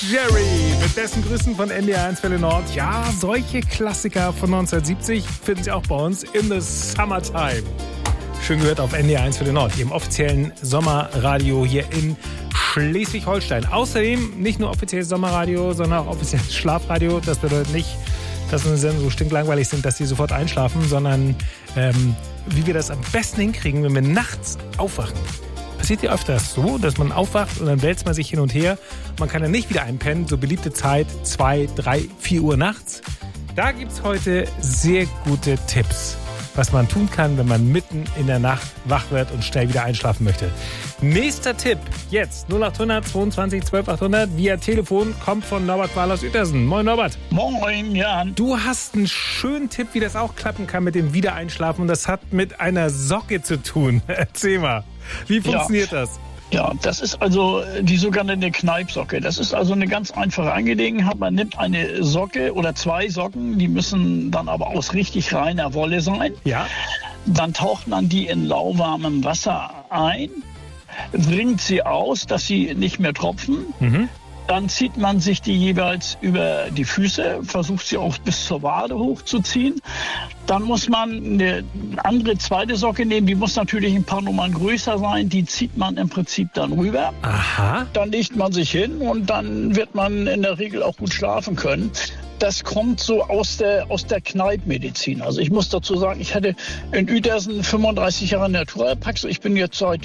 Jerry mit besten Grüßen von NDR1 Welle Nord. Ja, solche Klassiker von 1970 finden Sie auch bei uns in the Summertime. Schön gehört auf NDR1 Welle Nord, im offiziellen Sommerradio hier in Schleswig-Holstein. Außerdem nicht nur offizielles Sommerradio, sondern auch offizielles Schlafradio. Das bedeutet nicht, dass unsere Sendungen so stinklangweilig sind, dass Sie sofort einschlafen, sondern wie wir das am besten hinkriegen, wenn wir nachts aufwachen. Passiert ja öfters so, dass man aufwacht und dann wälzt man sich hin und her. Man kann dann nicht wieder einpennen, so beliebte Zeit 2, 3, 4 Uhr nachts. Da gibt es heute sehr gute Tipps, was man tun kann, wenn man mitten in der Nacht wach wird und schnell wieder einschlafen möchte. Nächster Tipp, jetzt 0800 22 12 800 via Telefon, kommt von Norbert Wahl aus Uetersen. Moin Norbert. Moin, Jan. Du hast einen schönen Tipp, wie das auch klappen kann mit dem Wiedereinschlafen und das hat mit einer Socke zu tun. Erzähl mal, wie funktioniert das? Ja, das ist also die sogenannte Kneipsocke. Das ist also eine ganz einfache Angelegenheit. Man nimmt eine Socke oder 2 Socken, die müssen dann aber aus richtig reiner Wolle sein. Ja. Dann taucht man die in lauwarmem Wasser ein, wringt sie aus, dass sie nicht mehr tropfen. Mhm. Dann zieht man sich die jeweils über die Füße, versucht sie auch bis zur Wade hochzuziehen. Dann muss man eine andere zweite Socke nehmen, die muss natürlich ein paar Nummern größer sein. Die zieht man im Prinzip dann rüber. Aha. Dann legt man sich hin und dann wird man in der Regel auch gut schlafen können. Das kommt so aus der Kneippmedizin. Also ich muss dazu sagen, ich hatte in Uetersen 35 Jahre Naturheilpraxis. Ich bin jetzt seit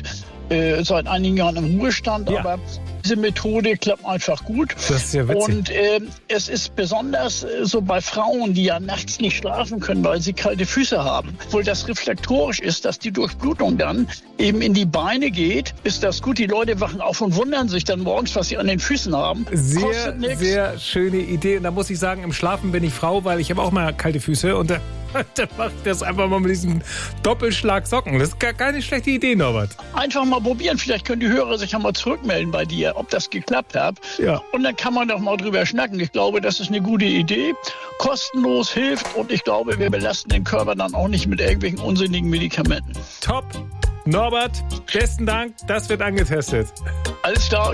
einigen Jahren im Ruhestand, ja. Aber diese Methode klappt einfach gut. Das ist ja witzig. Und es ist besonders so bei Frauen, die ja nachts nicht schlafen können, weil sie kalte Füße haben. Obwohl das reflektorisch ist, dass die Durchblutung dann eben in die Beine geht, ist das gut. Die Leute wachen auf und wundern sich dann morgens, was sie an den Füßen haben. Sehr, sehr schöne Idee. Und da muss ich sagen, im Schlafen bin ich Frau, weil ich habe auch mal kalte Füße und dann mache ich das einfach mal mit diesem Doppelschlag Socken. Das ist gar keine schlechte Idee, Norbert. Einfach mal probieren. Vielleicht können die Hörer sich ja mal zurückmelden bei dir, ob das geklappt hat. Ja. Und dann kann man doch mal drüber schnacken. Ich glaube, das ist eine gute Idee. Kostenlos, hilft und ich glaube, wir belasten den Körper dann auch nicht mit irgendwelchen unsinnigen Medikamenten. Top. Norbert, besten Dank. Das wird angetestet. Alles klar.